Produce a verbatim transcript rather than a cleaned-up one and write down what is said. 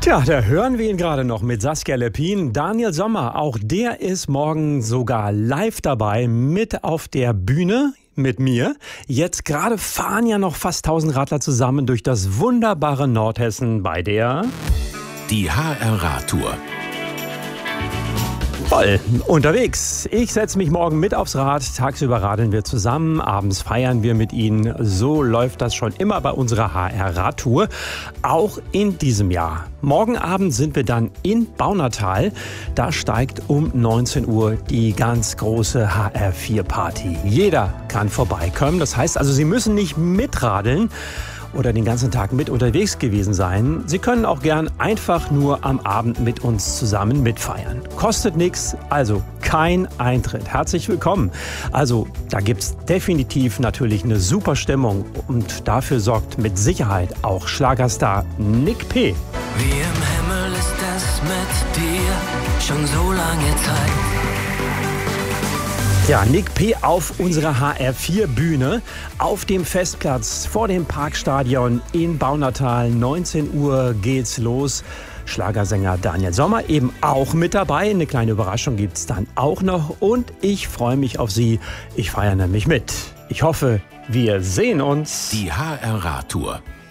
Tja, da hören wir ihn gerade noch mit Saskia Leppin. Daniel Sommer, auch der ist morgen sogar live dabei, mit auf der Bühne mit mir. Jetzt gerade fahren ja noch fast tausend Radler zusammen durch das wunderbare Nordhessen bei der... Die H R-Radtour. Voll unterwegs. Ich setze mich morgen mit aufs Rad. Tagsüber radeln wir zusammen, abends feiern wir mit Ihnen. So läuft das schon immer bei unserer H R-Radtour. Auch in diesem Jahr. Morgen Abend sind wir dann in Baunatal. Da steigt um neunzehn Uhr die ganz große H R vier Party. Jeder kann vorbeikommen. Das heißt also, Sie müssen nicht mitradeln oder den ganzen Tag mit unterwegs gewesen sein. Sie können auch gern einfach nur am Abend mit uns zusammen mitfeiern. Kostet nichts, also kein Eintritt. Herzlich willkommen. Also da gibt's definitiv natürlich eine super Stimmung und dafür sorgt mit Sicherheit auch Schlagerstar Nick P. Wie im Himmel ist es mit dir schon so lange Zeit. Ja, Nick P. auf unserer H R vier Bühne auf dem Festplatz vor dem Parkstadion in Baunatal. neunzehn Uhr geht's los. Schlagersänger Daniel Sommer eben auch mit dabei. Eine kleine Überraschung gibt's dann auch noch. Und ich freue mich auf Sie. Ich feiere nämlich mit. Ich hoffe, wir sehen uns. Die H R-Radtour.